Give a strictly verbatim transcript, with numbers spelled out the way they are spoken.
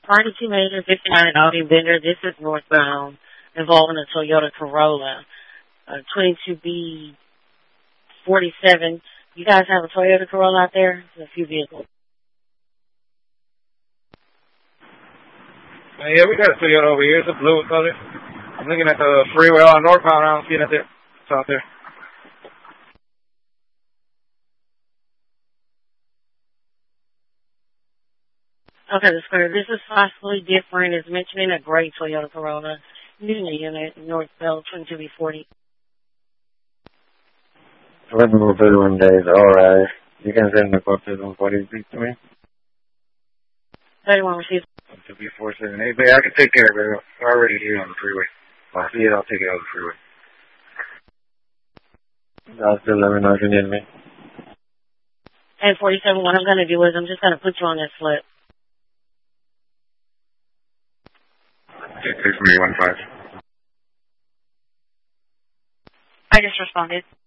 Party two major fifty-nine Audi vendor. This is northbound involving a Toyota Corolla, uh, twenty-two B forty-seven. You guys have a Toyota Corolla out there? There's a few vehicles. Uh, yeah, we got a Toyota over here. It's a blue color. I'm looking at the freeway on northbound. I don't see it out there. It's out there. Okay, that's clear. This is possibly different. It's mentioning a gray Toyota Corolla. New unit, northbound twenty-two B forty. eleven more thirty-one days, alright. You can send the quote to one forty to me? thirty-one received. two B four seven eight. But I can take care of it. It's already here on the freeway. If I see it, I'll take it out of the freeway. I'll still let me know if you need me. And forty-seven, what I'm going to do is I'm just going to put you on this slip. six three one five. I just responded.